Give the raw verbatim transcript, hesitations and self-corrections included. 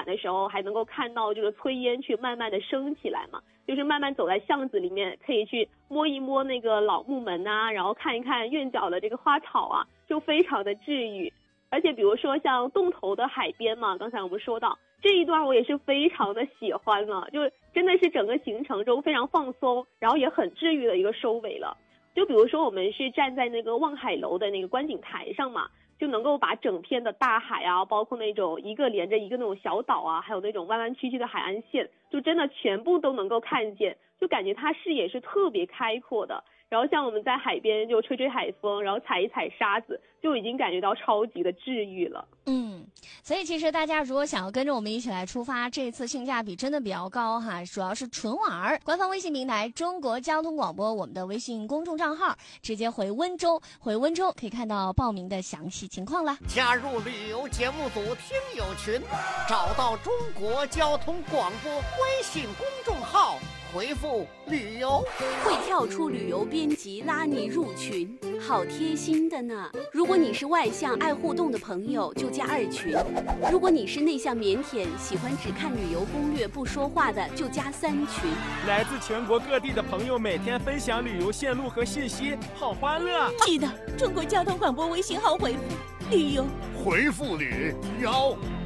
的时候还能够看到这个炊烟去慢慢的升起来嘛，就是慢慢走在巷子里面，可以去摸一摸那个老木门啊，然后看一看院角的这个花草啊，就非常的治愈。而且比如说像洞头的海边嘛，刚才我们说到这一段我也是非常的喜欢了，就真的是整个行程中非常放松，然后也很治愈的一个收尾了。就比如说我们是站在那个望海楼的那个观景台上嘛，就能够把整片的大海啊，包括那种一个连着一个那种小岛啊，还有那种弯弯曲曲的海岸线，就真的全部都能够看见，就感觉它视野是特别开阔的。然后像我们在海边就吹吹海风，然后踩一踩沙子，就已经感觉到超级的治愈了。 嗯，所以其实大家如果想要跟着我们一起来出发，这次性价比真的比较高哈，主要是纯玩。官方微信平台中国交通广播，我们的微信公众账号，直接回温州，回温州可以看到报名的详细情况了。 加入旅游节目组听友群，找到中国交通广播微信公众号，回复旅游， 会跳出旅游编辑拉你入群，好贴心的呢。如果你是外向爱互动的朋友，就加二群；如果你是内向腼腆喜欢只看旅游攻略不说话的，就加三群。 来自全国各地的朋友每天分享旅游线路和信息，好欢乐。 记得中国交通广播微信号回复旅游， 回复旅游。